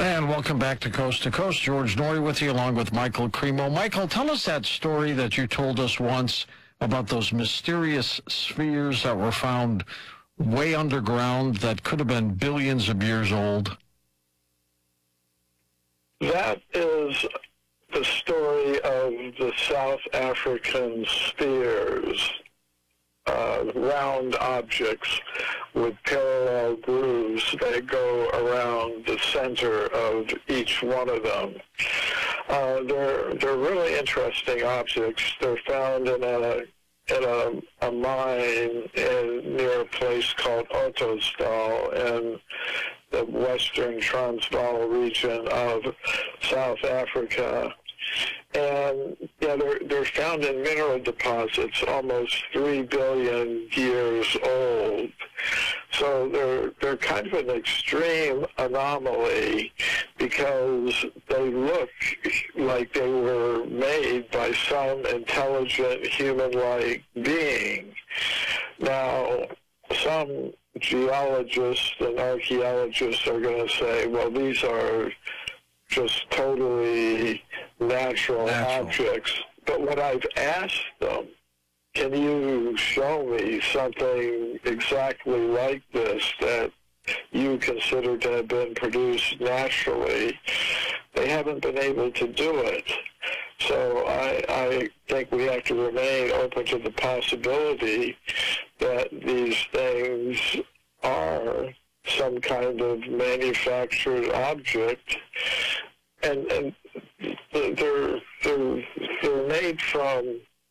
And welcome back to Coast. George Noory with you, along with Michael Cremo. Michael, tell us that story that you told us once about those mysterious spheres that were found way underground that could have been billions of years old. That is the story of the South African spheres, round objects with parallel grooves that go around the center of each one of them. They're really interesting objects. They're found in a mine near a place called Ottosdal in the western Transvaal region of South Africa. And they're found in mineral deposits almost 3 billion years old. So they're kind of an extreme anomaly because they look like they were made by some intelligent human-like being. Now, some geologists and archaeologists are going to say, well, these are just totally natural objects. But when I've asked them, can you show me something exactly like this that you consider to have been produced naturally, they haven't been able to do it. So I think we have to remain open to the possibility that these things are some kind of manufactured object, and they're made from